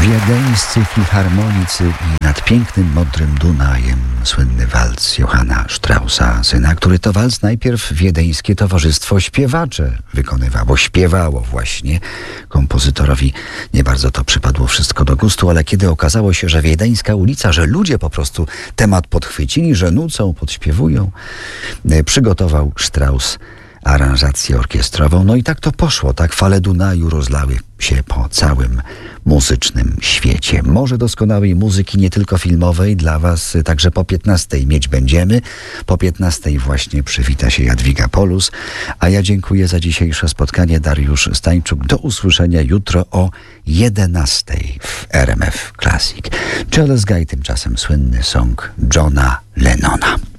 Wiedeńscy filharmonicy i nad pięknym, modrym Dunajem słynny walc Johanna Straussa, syna, który to walc najpierw Wiedeńskie Towarzystwo Śpiewacze wykonywało, śpiewało właśnie. Kompozytorowi nie bardzo to przypadło wszystko do gustu, ale kiedy okazało się, że Wiedeńska ulica, że ludzie po prostu temat podchwycili, że nucą, podśpiewują, przygotował Strauss aranżację orkiestrową. No i tak to poszło. Tak fale Dunaju rozlały się po całym muzycznym świecie. Morze doskonałej muzyki, nie tylko filmowej, dla was także po 15 mieć będziemy. Po 15 właśnie przywita się Jadwiga Polus, a ja dziękuję za dzisiejsze spotkanie. Dariusz Stańczuk. Do usłyszenia jutro o 11 w RMF Classic. Jealous Guy, tymczasem słynny song Johna Lennona.